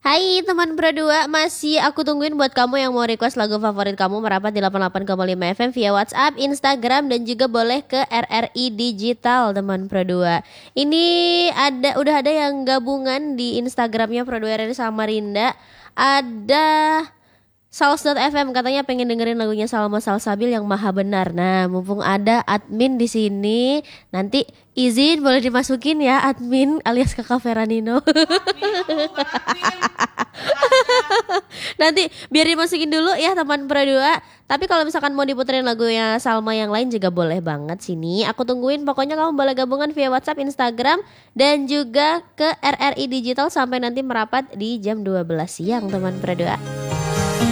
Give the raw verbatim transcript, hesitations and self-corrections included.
Hai teman berdua, masih aku tungguin buat kamu yang mau request lagu favorit kamu merapat di delapan puluh delapan koma lima F M via WhatsApp, Instagram, dan juga boleh ke R R I Digital teman berdua. Ini ada udah ada yang gabungan di Instagramnya Produa R R I Samarinda. Ada Salsa.fm katanya pengen dengerin lagunya Salma Salsabil yang Maha Benar. Nah, mumpung ada admin di sini, nanti izin boleh dimasukin ya admin alias Kakak Veranino. Nanti biar dimasukin dulu ya teman berdua. Tapi kalau misalkan mau diputerin lagunya Salma yang lain juga boleh banget sini. Aku tungguin, pokoknya kamu boleh gabungan via WhatsApp, Instagram, dan juga ke R R I Digital sampai nanti merapat di jam dua belas siang teman berdua.